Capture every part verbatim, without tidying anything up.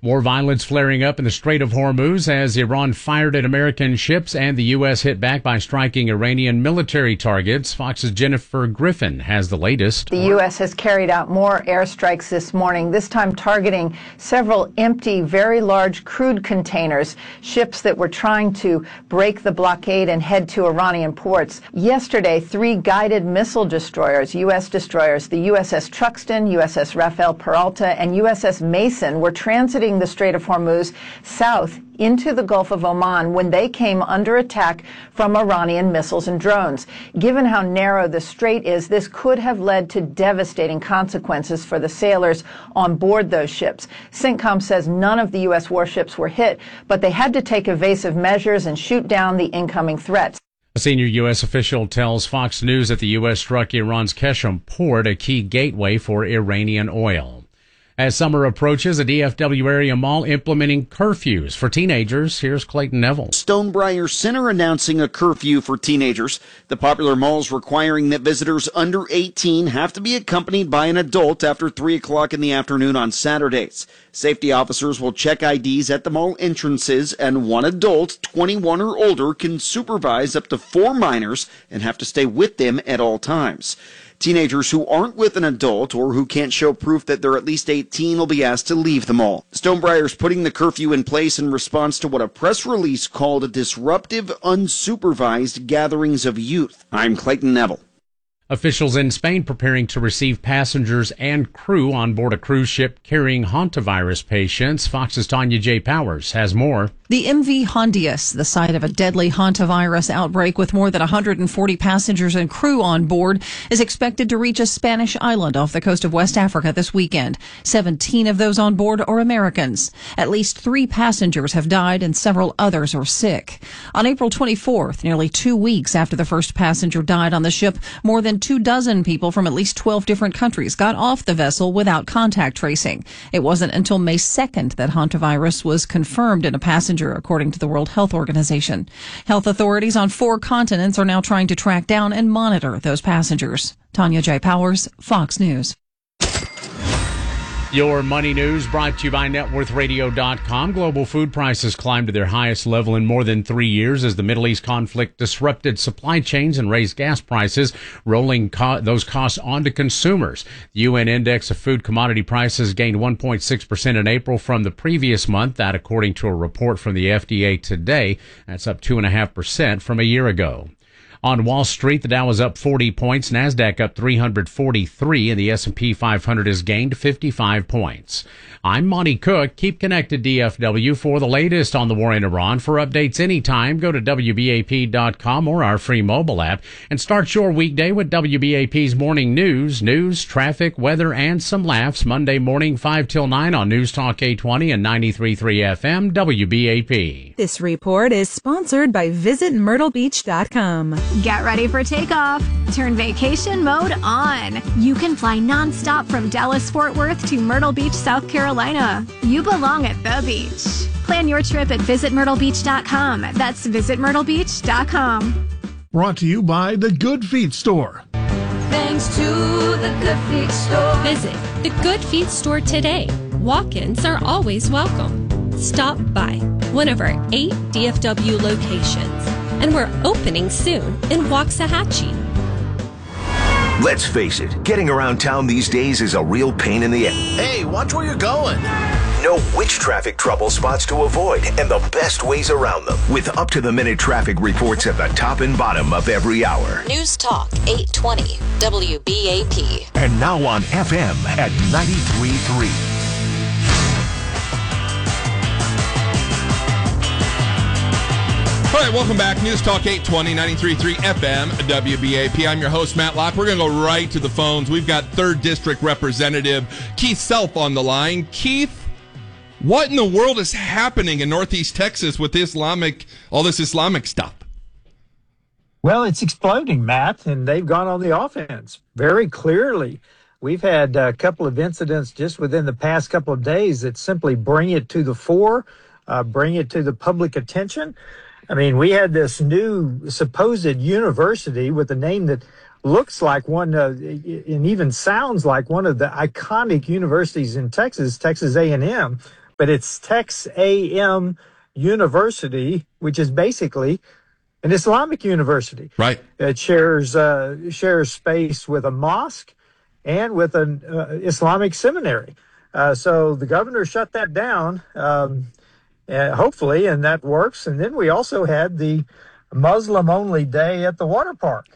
More violence flaring up in the Strait of Hormuz as Iran fired at American ships and the U S hit back by striking Iranian military targets. Fox's Jennifer Griffin has the latest. The U S has carried out more airstrikes this morning, this time targeting several empty, very large crude containers, ships that were trying to break the blockade and head to Iranian ports. Yesterday, three guided missile destroyers, U S destroyers, the U S S Truxtun, U S S Rafael Peralta, and U S S Mason, were transiting the Strait of Hormuz south into the Gulf of Oman when they came under attack from Iranian missiles and drones. Given how narrow the strait is, this could have led to devastating consequences for the sailors on board those ships. CENTCOM says none of the U S warships were hit, but they had to take evasive measures and shoot down the incoming threats. A senior U S official tells Fox News that the U S struck Iran's Keshem port, a key gateway for Iranian oil. As summer approaches, a D F W area mall implementing curfews for teenagers. Here's Clayton Neville. Stonebriar Center announcing a curfew for teenagers. The popular malls requiring that visitors under eighteen have to be accompanied by an adult after three o'clock in the afternoon on Saturdays. Safety officers will check I Ds at the mall entrances, and one adult, twenty-one or older, can supervise up to four minors and have to stay with them at all times. Teenagers who aren't with an adult or who can't show proof that they're at least eighteen will be asked to leave the mall. Stonebriar's putting the curfew in place in response to what a press release called disruptive, unsupervised gatherings of youth. I'm Clayton Neville. Officials in Spain preparing to receive passengers and crew on board a cruise ship carrying hantavirus patients. Fox's Tanya J. Powers has more. The M V Hondias, the site of a deadly hantavirus outbreak with more than one hundred forty passengers and crew on board, is expected to reach a Spanish island off the coast of West Africa this weekend. seventeen of those on board are Americans. At least three passengers have died and several others are sick. On April twenty-fourth, nearly two weeks after the first passenger died on the ship, more than two dozen people from at least twelve different countries got off the vessel without contact tracing. It wasn't until May second that hantavirus was confirmed in a passenger, according to the World Health Organization. Health authorities on four continents are now trying to track down and monitor those passengers. Tanya J. Powers, Fox News. Your money news brought to you by net worth radio dot com. Global food prices climbed to their highest level in more than three years as the Middle East conflict disrupted supply chains and raised gas prices, rolling co- those costs onto consumers. The U N Index of Food Commodity Prices gained one point six percent in April from the previous month. That according to a report from the F D A today. That's up two point five percent from a year ago. On Wall Street, the Dow is up forty points, NASDAQ up three hundred forty-three, and the S and P five hundred has gained fifty-five points. I'm Monty Cook. Keep connected, D F W, for the latest on the war in Iran. For updates anytime, go to W B A P dot com or our free mobile app and start your weekday with W B A P's morning news, news, traffic, weather, and some laughs. Monday morning, five till nine on News Talk eight twenty and ninety-three point three F M, W B A P. This report is sponsored by Visit Myrtle Beach dot com. Get ready for takeoff. Turn vacation mode on. You can fly nonstop from Dallas-Fort Worth to Myrtle Beach, South Carolina. You belong at the beach. Plan your trip at Visit Myrtle Beach dot com. That's Visit Myrtle Beach dot com. Brought to you by the Good Feet Store. Thanks to the Good Feet Store. Visit the Good Feet Store today. Walk-ins are always welcome. Stop by one of our eight D F W locations. And we're opening soon in Waxahachie. Let's face it, getting around town these days is a real pain in the ass. Hey, watch where you're going. Know which traffic trouble spots to avoid and the best ways around them with up-to-the-minute traffic reports at the top and bottom of every hour. News Talk eight twenty W B A P. And now on F M at ninety-three point three. All right, welcome back. News Talk eight twenty, ninety-three point three F M, W B A P. I'm your host, Matt Locke. We're going to go right to the phones. We've got third District Representative Keith Self on the line. Keith, what in the world is happening in Northeast Texas with Islamic, all this Islamic stuff? Well, it's exploding, Matt, and they've gone on the offense very clearly. We've had a couple of incidents just within the past couple of days that simply bring it to the fore, uh, bring it to the public attention. I mean, we had this new supposed university with a name that looks like one uh, and even sounds like one of the iconic universities in Texas, Texas A and M. but it's Tex A M University, which is basically an Islamic university. Right. It shares uh, shares space with a mosque and with an uh, Islamic seminary. Uh, so the governor shut that down, um, uh, hopefully, and that works. And then we also had the Muslim-only day at the water park.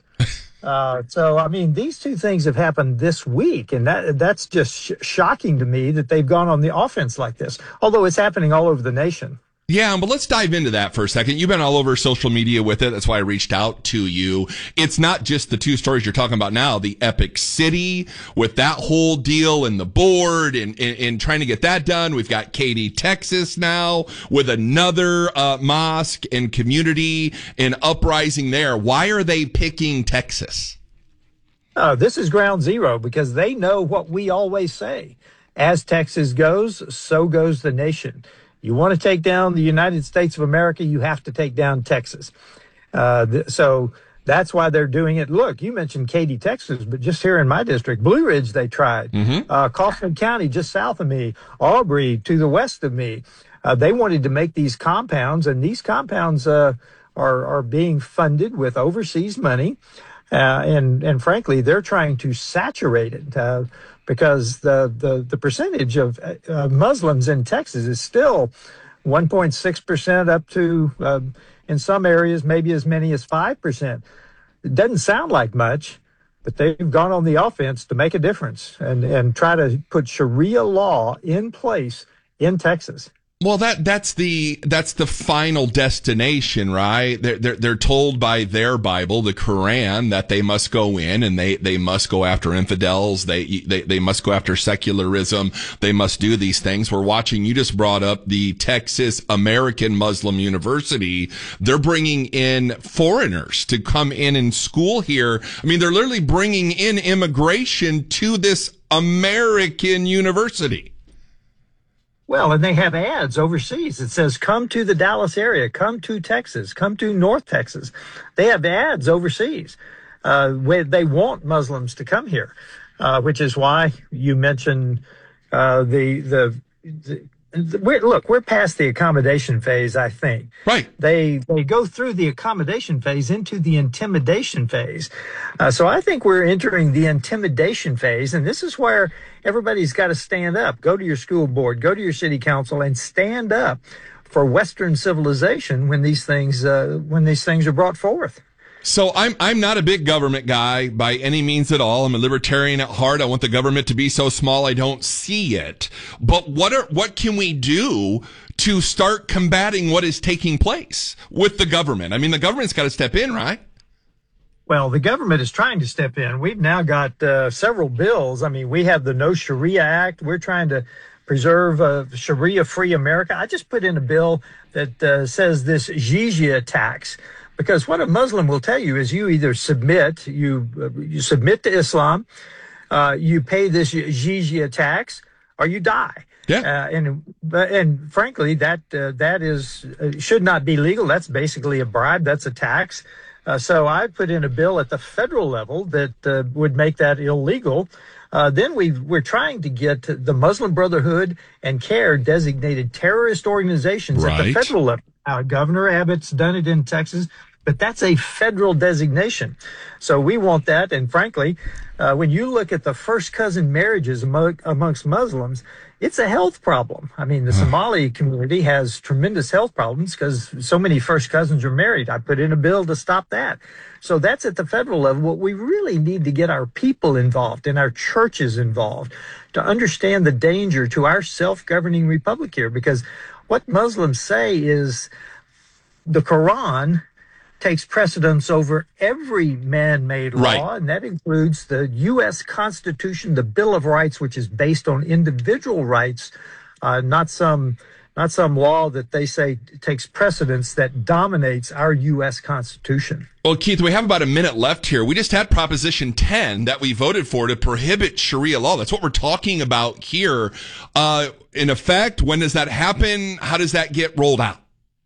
Uh, so, I mean, these two things have happened this week, and that that's just sh- shocking to me that they've gone on the offense like this, although it's happening all over the nation. Yeah, but let's dive into that for a second. You've been all over social media with it. That's why I reached out to you. It's not just the two stories you're talking about now, the Epic City with that whole deal and the board and, and, and trying to get that done. We've got Katy, Texas now with another uh, mosque and community and uprising there. Why are they picking Texas? Uh, this is ground zero because they know what we always say. As Texas goes, so goes the nation. You want to take down the United States of America, you have to take down Texas. Uh, th- so that's why they're doing it. Look, you mentioned Katy, Texas, but just here in my district, Blue Ridge, they tried. Mm-hmm. Uh, Kaufman County, just south of me, Aubrey, to the west of me. Uh, they wanted to make these compounds, and these compounds uh, are, are being funded with overseas money. Uh, and, and frankly, they're trying to saturate it. Uh, because the, the, the percentage of uh, Muslims in Texas is still one point six percent up to, uh, in some areas, maybe as many as five percent. It doesn't sound like much, but they've gone on the offense to make a difference and, and try to put Sharia law in place in Texas. Well, that that's the that's the final destination, right? They're, they're they're told by their Bible, the Quran, that they must go in and they, they must go after infidels. They they they must go after secularism. They must do these things. We're watching. You just brought up the Texas American Muslim University. They're bringing in foreigners to come in and school here. I mean, they're literally bringing in immigration to this American university. Well, and they have ads overseas. It says, come to the Dallas area, come to Texas, come to North Texas. They have ads overseas uh, where they want Muslims to come here, uh, which is why you mentioned uh, the, the, the, the we're, look, we're past the accommodation phase, I think. Right. They they go through the accommodation phase into the intimidation phase. Uh, so I think we're entering the intimidation phase, and this is where everybody's got to stand up. Go to your school board, go to your city council, and stand up for Western civilization when these things uh, when these things are brought forth. So I'm I'm not a big government guy by any means at all. I'm a libertarian at heart. I want the government to be so small I don't see it. But what are what can we do to start combating what is taking place with the government? I mean, the government's got to step in, right? Well, the government is trying to step in. We've now got uh, several bills. I mean, we have the No Sharia Act. We're trying to preserve uh, Sharia-free America. I just put in a bill that uh, says this jizya tax. Because what a Muslim will tell you is you either submit, you uh, you submit to Islam, uh, you pay this jizya tax, or you die. Yeah. Uh, and and frankly, that uh, that is uh, should not be legal. That's basically a bribe. That's a tax. Uh, so I put in a bill at the federal level that uh, would make that illegal. Uh, then we we're trying to get the Muslim Brotherhood and CARE designated terrorist organizations right. at the federal level. Uh, Governor Abbott's done it in Texas. But that's a federal designation. So we want that. And frankly, uh, when you look at the first cousin marriages among, amongst Muslims, it's a health problem. I mean, the Somali community has tremendous health problems because so many first cousins are married. I put in a bill to stop that. So that's at the federal level. But we really need to get our people involved and our churches involved to understand the danger to our self-governing republic here. Because what Muslims say is the Quran takes precedence over every man-made law, right. and that includes the U S Constitution, the Bill of Rights, which is based on individual rights, uh, not some not some law that they say takes precedence that dominates our U S Constitution. Well, Keith, we have about a minute left here. We just had Proposition ten that we voted for to prohibit Sharia law. That's what we're talking about here. Uh, in effect, when does that happen? How does that get rolled out?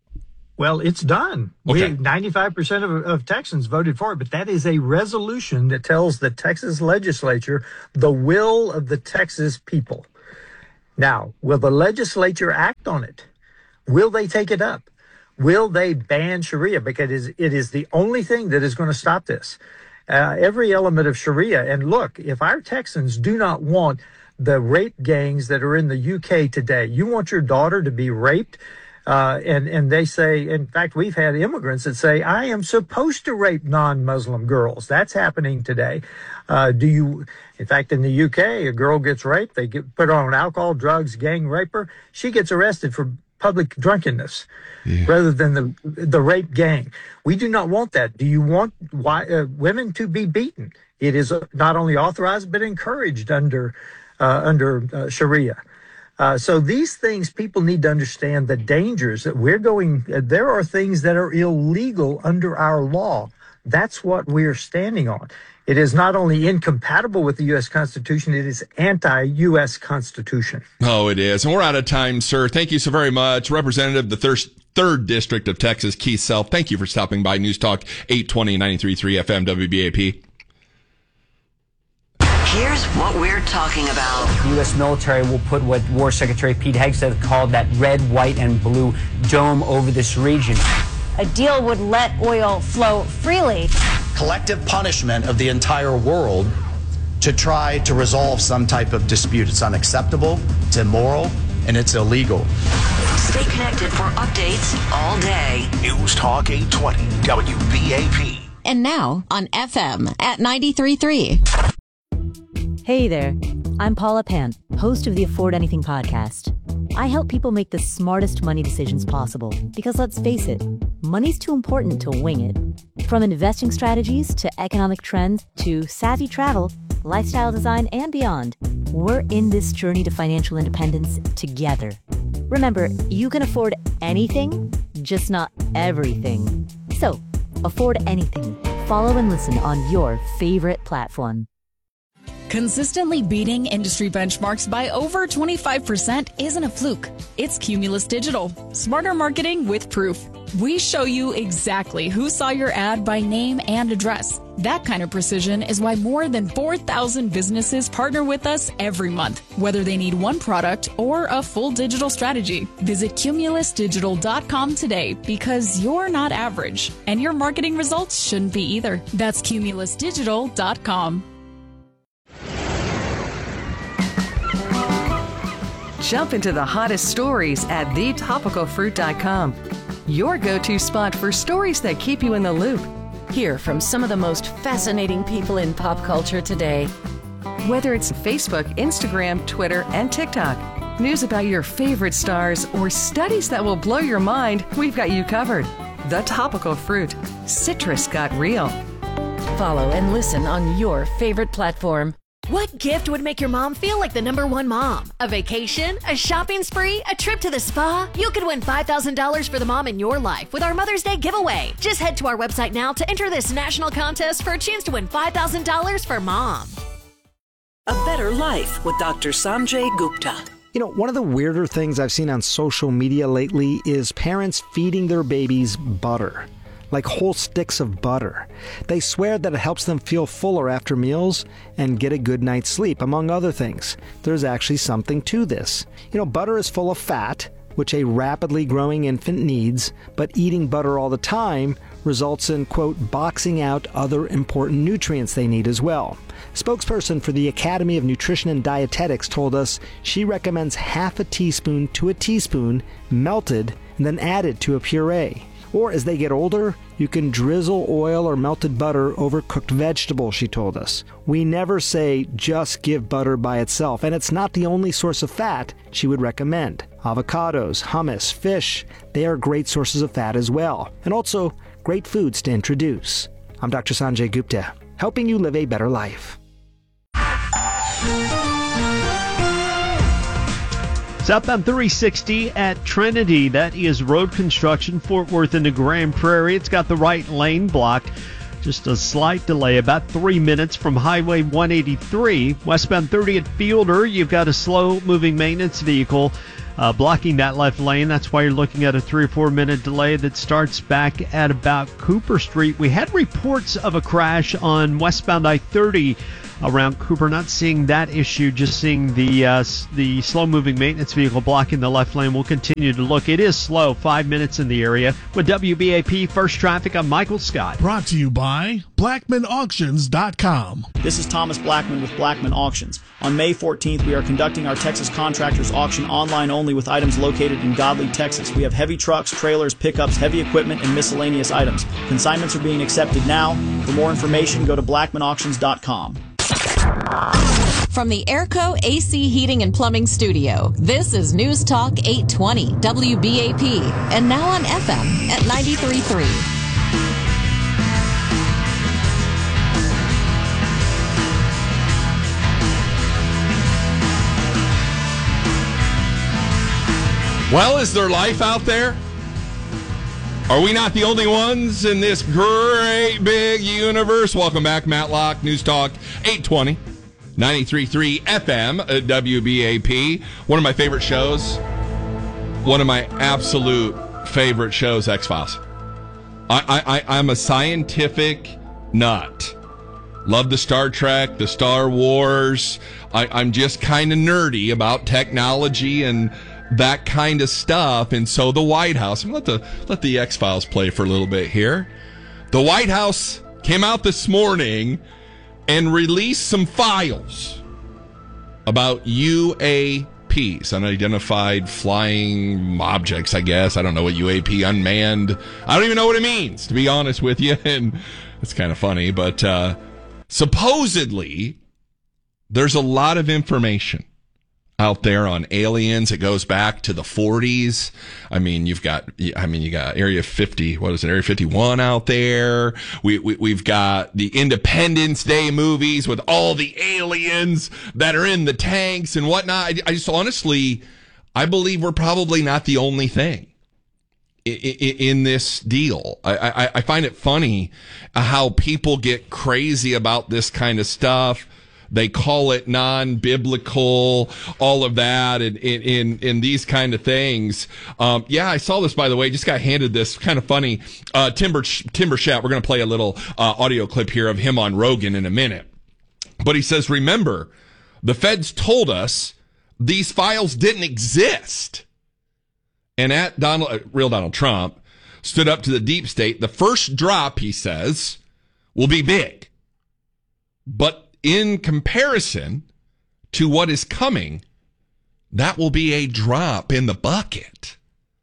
Well, it's done. Okay. We, ninety-five percent of, of Texans voted for it, but that is a resolution that tells the Texas legislature the will of the Texas people. Now, will the legislature act on it? Will they take it up? Will they ban Sharia? Because it is, it is the only thing that is going to stop this. Uh, every element of Sharia. And look, if our Texans do not want the rape gangs that are in the U K today, you want your daughter to be raped, uh, and, and they say, in fact, we've had immigrants that say, I am supposed to rape non-Muslim girls. That's happening today. Uh, do you, in fact, in the U K, a girl gets raped, they get put on alcohol, drugs, gang rape her. She gets arrested for public drunkenness yeah. rather than the the rape gang. We do not want that. Do you want why, uh, women to be beaten? It is uh, not only authorized but encouraged under uh, under uh, Sharia. Uh, so these things, people need to understand the dangers that we're going. Uh, there are things that are illegal under our law. That's what we're standing on. It is not only incompatible with the U S Constitution, it is anti-U S Constitution. Oh, it is. And we're out of time, sir. Thank you so very much. Representative, the third, third District of Texas, Keith Self, thank you for stopping by News Talk eight twenty, ninety-three point three F M W B A P. Here's what we're talking about. The U S military will put what War Secretary Pete Hegseth called that red, white, and blue dome over this region. A deal would let oil flow freely. Collective punishment of the entire world to try to resolve some type of dispute. It's unacceptable, it's immoral, and it's illegal. Stay connected for updates all day. News Talk eight twenty W B A P. And now on F M at ninety-three point three. Hey there, I'm Paula Pan, host of the Afford Anything podcast. I help people make the smartest money decisions possible because, let's face it, money's too important to wing it. From investing strategies to economic trends to savvy travel, lifestyle design, and beyond, we're in this journey to financial independence together. Remember, you can afford anything, just not everything. So, afford anything. Follow and listen on your favorite platform. Consistently beating industry benchmarks by over twenty-five percent isn't a fluke. It's Cumulus Digital. Smarter marketing with proof. We show you exactly who saw your ad by name and address. That kind of precision is why more than four thousand businesses partner with us every month, whether they need one product or a full digital strategy. Visit cumulus digital dot com today because you're not average, and your marketing results shouldn't be either. That's cumulus digital dot com. Jump into the hottest stories at the topical fruit dot com. Your go-to spot for stories that keep you in the loop. Hear from some of the most fascinating people in pop culture today. Whether it's Facebook, Instagram, Twitter, and TikTok, news about your favorite stars, or studies that will blow your mind, we've got you covered. The Topical Fruit. Citrus got real. Follow and listen on your favorite platform. What gift would make your mom feel like the number one mom? A vacation? A shopping spree? A trip to the spa? You could win five thousand dollars for the mom in your life with our Mother's Day giveaway. Just head to our website now to enter this national contest for a chance to win five thousand dollars for mom. A Better Life with Doctor Sanjay Gupta. You know, one of the weirder things I've seen on social media lately is parents feeding their babies butter. Like whole sticks of butter. They swear that it helps them feel fuller after meals and get a good night's sleep, among other things. There's actually something to this. You know, butter is full of fat, which a rapidly growing infant needs, but eating butter all the time results in, quote, boxing out other important nutrients they need as well. Spokesperson for the Academy of Nutrition and Dietetics told us she recommends half a teaspoon to a teaspoon melted and then added to a puree. Or as they get older, you can drizzle oil or melted butter over cooked vegetables, she told us. We never say just give butter by itself, and it's not the only source of fat she would recommend. Avocados, hummus, fish, they are great sources of fat as well, and also great foods to introduce. I'm Doctor Sanjay Gupta, helping you live a better life. Southbound three sixty at Trinity. That is road construction, Fort Worth into Grand Prairie. It's got the right lane blocked. Just a slight delay, about three minutes from Highway one eighty-three. Westbound thirty at Fielder, you've got a slow-moving maintenance vehicle uh, blocking that left lane. That's why you're looking at a three or four minute delay that starts back at about Cooper Street. We had reports of a crash on westbound I thirty around Cooper. Not seeing that issue, just seeing the uh, the slow-moving maintenance vehicle blocking the left lane. We'll continue to look. It is slow, five minutes in the area. With W B A P First Traffic, I'm Michael Scott. Brought to you by Blackman Auctions dot com. This is Thomas Blackman with Blackman Auctions. On May fourteenth, we are conducting our Texas Contractors Auction online only with items located in Godley, Texas. We have heavy trucks, trailers, pickups, heavy equipment, and miscellaneous items. Consignments are being accepted now. For more information, go to Blackman Auctions dot com. From the Airco A C Heating and Plumbing Studio, this is News Talk eight twenty W B A P, and now on F M at ninety-three point three. Well, is there life out there? Are we not the only ones in this great big universe? Welcome back, Matlock, News Talk eight twenty, ninety-three point three F M at W B A P. One of my favorite shows, one of my absolute favorite shows, X-Files. I, I, I'm a scientific nut. Love the Star Trek, the Star Wars. I, I'm just kind of nerdy about technology and that kind of stuff. And so the White House, I'm let the let the X-Files play for a little bit here. The White House came out this morning and released some files about U A Ps, unidentified flying objects, I guess. I don't know what U A P, unmanned. I don't even know what it means, to be honest with you. And it's kind of funny, but uh, supposedly there's a lot of information out there on aliens. It goes back to the forties. I mean, you've got, I mean, you got Area fifty, what is it, Area fifty-one out there. We, we, we've got the Independence Day movies with all the aliens that are in the tanks and whatnot. I, I just honestly, I believe we're probably not the only thing in, in, in this deal. I, I, I find it funny how people get crazy about this kind of stuff. They call it non-biblical, all of that, and in, in, in these kind of things. Um, yeah, I saw this, by the way. Just got handed this. Kind of funny. Uh, Timber, Timber Shat, we're going to play a little uh, audio clip here of him on Rogan in a minute. But he says, remember, the feds told us these files didn't exist. And at Donald, uh, real Donald Trump stood up to the deep state. The first drop, he says, will be big. But in comparison to what is coming, that will be a drop in the bucket.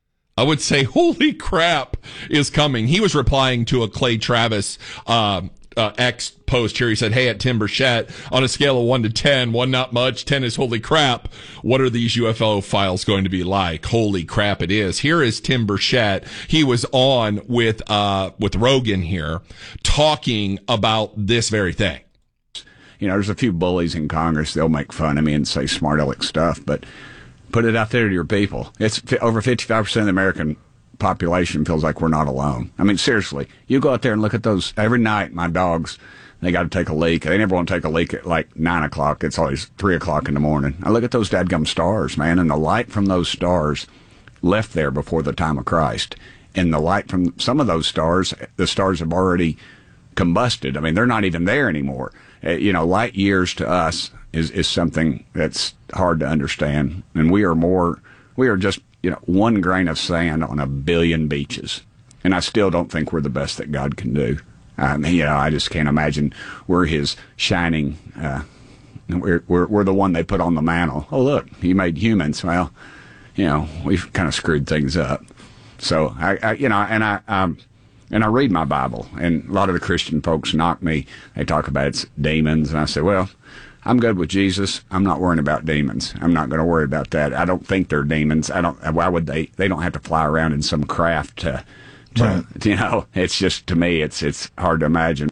I would say, holy crap is coming. He was replying to a Clay Travis uh, uh, X post here. He said, hey, at Tim Burchett, on a scale of one to ten, one not much, ten is holy crap. What are these U F O files going to be like? Holy crap it is. Here is Tim Burchett. He was on with uh, with Rogan here talking about this very thing. You know, there's a few bullies in Congress. They'll make fun of me and say smart aleck stuff, but put it out there to your people. It's over fifty-five percent of the American population feels like we're not alone. I mean, seriously, you go out there and look at those. Every night, my dogs, they got to take a leak. They never want to take a leak at like nine o'clock. It's always three o'clock in the morning. I look at those dadgum stars, man, and the light from those stars left there before the time of Christ. And the light from some of those stars, the stars have already combusted. I mean, they're not even there anymore. Uh, you know, light years to us is, is something that's hard to understand. And we are more, we are just, you know, one grain of sand on a billion beaches. And I still don't think we're the best that God can do. I mean, you know, I just can't imagine we're his shining, uh, we're, we're, we're the one they put on the mantle. Oh, look, he made humans. Well, you know, we've kind of screwed things up. So I, I you know, and I, um, And I read my Bible, and a lot of the Christian folks knock me. They talk about it's demons, and I say, well, I'm good with Jesus. I'm not worrying about demons. I'm not going to worry about that. I don't think they're demons. I don't. Why would they? They don't have to fly around in some craft to, to right. you know. It's just, to me, it's it's hard to imagine.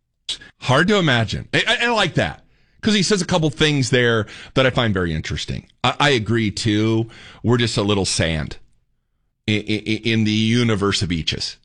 Hard to imagine. I, I, I like that because he says a couple things there that I find very interesting. I, I agree too. We're just a little sand in, in, in the universe of beaches.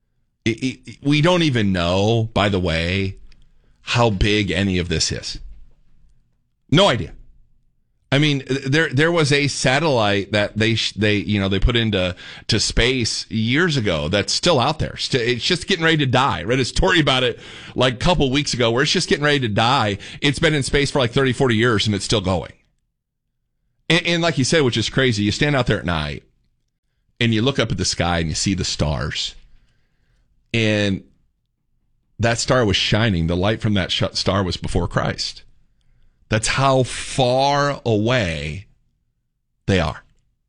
It, it, we don't even know, by the way, how big any of this is. No idea. I mean, there there was a satellite that they they you know they put into to space years ago that's still out there. It's just getting ready to die. I read a story about it like a couple weeks ago where it's just getting ready to die. It's been in space for like thirty, forty years and it's still going. And, and like you said, which is crazy, you stand out there at night and you look up at the sky and you see the stars, and that star was shining. The light from that star was before Christ. That's how far away they are.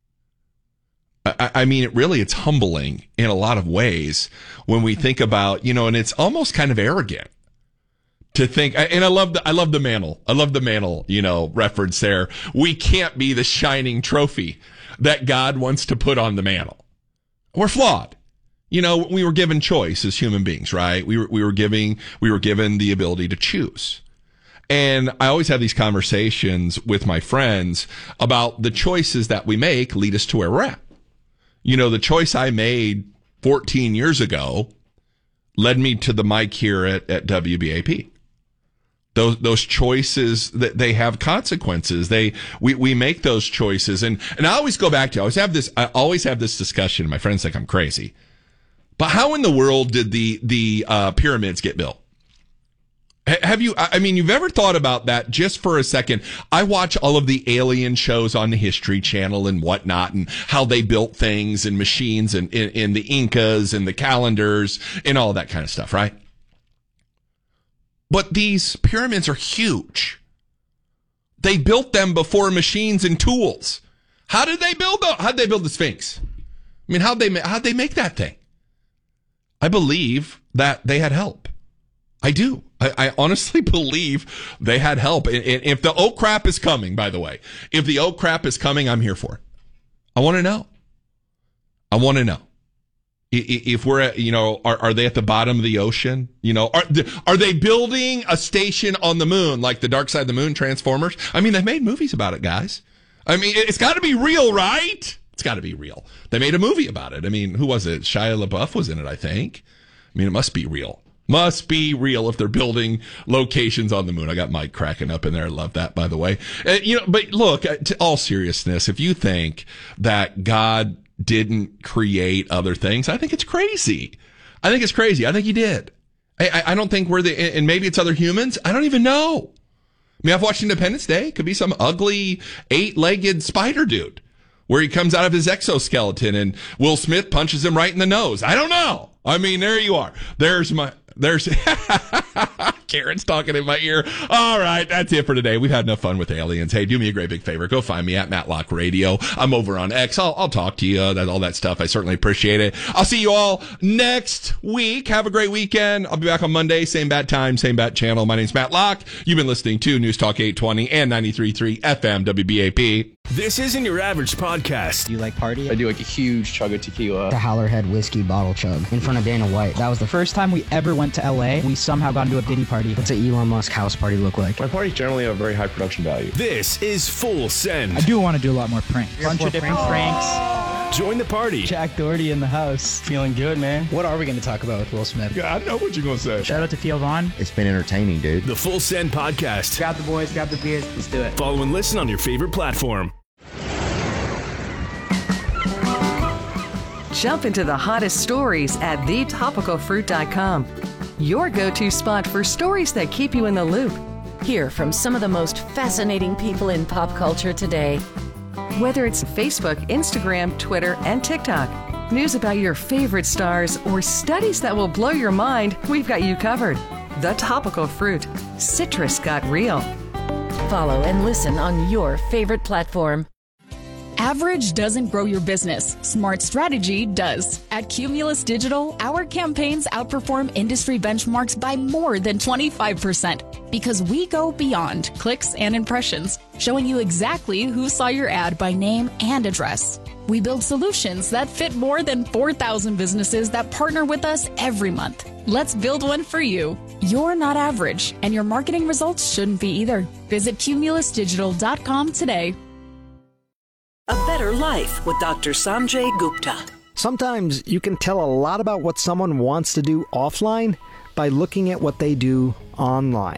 I, I mean, it really, it's humbling in a lot of ways when we think about, you know, and it's almost kind of arrogant to think, and I love the, I love the mantle. I love the mantle, you know, reference there. We can't be the shining trophy that God wants to put on the mantle. We're flawed. You know, we were given choice as human beings, right? We were, we were giving, we were given the ability to choose. And I always have these conversations with my friends about the choices that we make lead us to where we're at. You know, the choice I made fourteen years ago led me to the mic here at, at W B A P. Those, those choices, that they have consequences. They, we, we make those choices. And, and I always go back to, I always have this, I always have this discussion. My friends think I'm crazy, but how in the world did the, the, uh, pyramids get built? Have you, I mean, you've ever thought about that just for a second? I watch all of the alien shows on the History Channel and whatnot, and how they built things and machines and in, in the Incas and the calendars and all that kind of stuff, right? But these pyramids are huge. They built them before machines and tools. How did they build them? How did they build the Sphinx? I mean, how'd they, how'd they make that thing? I believe that they had help. I do. I, I honestly believe they had help. And, and if the oak crap is coming, by the way, if the oak crap is coming, I'm here for it. I want to know. I want to know. If we're at, you know, are, are they at the bottom of the ocean? You know, are, are they building a station on the moon like the Dark Side of the Moon Transformers? I mean, they've made movies about it, guys. I mean, it's got to be real, right? It's got to be real. They made a movie about it. I mean, who was it? Shia LaBeouf was in it, I think. I mean, it must be real. Must be real if they're building locations on the moon. I got Mike cracking up in there. I love that, by the way. Uh, you know, but look, to all seriousness, if you think that God didn't create other things, I think it's crazy. I think it's crazy. I think he did. I, I don't think we're the, and maybe it's other humans. I don't even know. I mean, I've watched Independence Day. Could be some ugly eight-legged spider dude where he comes out of his exoskeleton and Will Smith punches him right in the nose. I don't know. I mean, there you are. There's my, there's, Karen's talking in my ear. All right, that's it for today. We've had enough fun with aliens. Hey, do me a great big favor. Go find me at Matlock Radio. I'm over on X. I'll, I'll talk to you, that, all that stuff. I certainly appreciate it. I'll see you all next week. Have a great weekend. I'll be back on Monday. Same bat time, same bat channel. My name's Matt Locke. You've been listening to News Talk eight twenty and ninety-three point three F M W B A P. This isn't your average podcast. Do you like party? I do like a huge chug of tequila. The Howlerhead whiskey bottle chug in front of Dana White. That was the first time we ever went to L A. We somehow got into a Diddy party. What's an Elon Musk house party look like? My parties generally have very high production value. This is Full Send. I do want to do a lot more pranks. A bunch of different pranks. Join the party. Jack Doherty in the house. Feeling good, man. What are we going to talk about with Will Smith? Yeah, I know what you're going to say. Shout out to Theo Vaughn. It's been entertaining, dude. The Full Send Podcast. Grab the boys, grab the beers. Let's do it. Follow and listen on your favorite platform. Jump into the hottest stories at the topical fruit dot com. Your go-to spot for stories that keep you in the loop. Hear from some of the most fascinating people in pop culture today. Whether it's Facebook, Instagram, Twitter, and TikTok, news about your favorite stars, or studies that will blow your mind, we've got you covered. The Topical Fruit. Citrus got real. Follow and listen on your favorite platform. Average doesn't grow your business. Smart strategy does. At Cumulus Digital, our campaigns outperform industry benchmarks by more than twenty-five percent because we go beyond clicks and impressions, showing you exactly who saw your ad by name and address. We build solutions that fit more than four thousand businesses that partner with us every month. Let's build one for you. You're not average, and your marketing results shouldn't be either. Visit cumulus digital dot com today. A Better Life with Doctor Sanjay Gupta. Sometimes you can tell a lot about what someone wants to do offline by looking at what they do online.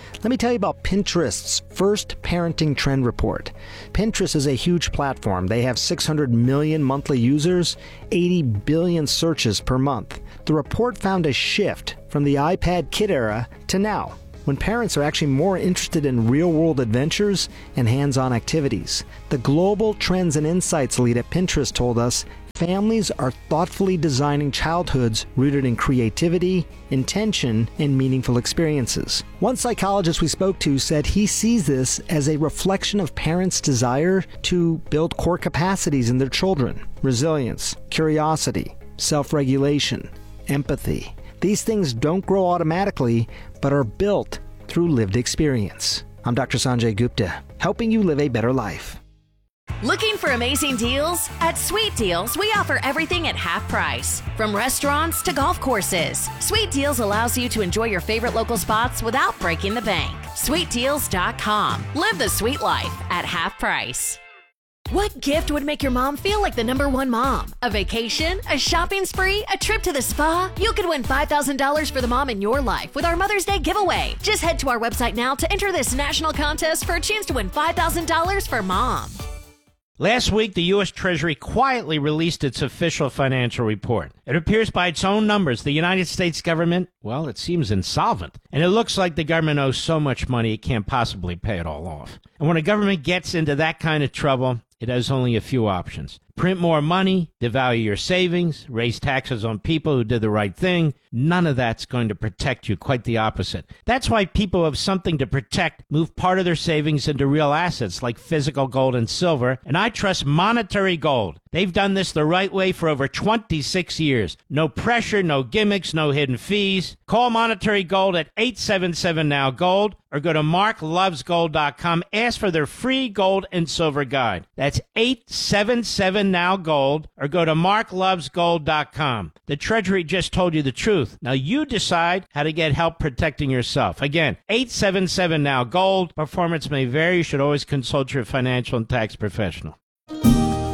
Let me tell you about Pinterest's first parenting trend report. Pinterest is a huge platform. They have six hundred million monthly users, eighty billion searches per month. The report found a shift from the iPad kid era to now, when parents are actually more interested in real-world adventures and hands-on activities. The Global Trends and Insights lead at Pinterest told us families are thoughtfully designing childhoods rooted in creativity, intention, and meaningful experiences. One psychologist we spoke to said he sees this as a reflection of parents' desire to build core capacities in their children: resilience, curiosity, self-regulation, empathy. These things don't grow automatically, but are built through lived experience. I'm Doctor Sanjay Gupta, helping you live a better life. Looking for amazing deals? At Sweet Deals, we offer everything at half price. From restaurants to golf courses, Sweet Deals allows you to enjoy your favorite local spots without breaking the bank. sweet deals dot com. Live the sweet life at half price. What gift would make your mom feel like the number one mom? A vacation? A shopping spree? A trip to the spa? You could win five thousand dollars for the mom in your life with our Mother's Day giveaway. Just head to our website now to enter this national contest for a chance to win five thousand dollars for mom. Last week, the U S. Treasury quietly released its official financial report. It appears by its own numbers the United States government, well, it seems insolvent. And it looks like the government owes so much money it can't possibly pay it all off. And when a government gets into that kind of trouble, it has only a few options. Print more money, devalue your savings, raise taxes on people who did the right thing. None of that's going to protect you, quite the opposite. That's why people who have something to protect move part of their savings into real assets like physical gold and silver, and I trust Monetary Gold. They've done this the right way for over twenty-six years. No pressure, no gimmicks, no hidden fees. Call Monetary Gold at eight seven seven now gold or go to mark loves gold dot com. Ask for their free gold and silver guide. That's eight seven seven now gold or go to mark loves gold dot com. The Treasury just told you the truth. Now you decide how to get help protecting yourself. Again, eight seven seven now gold. Performance may vary. You should always consult your financial and tax professional.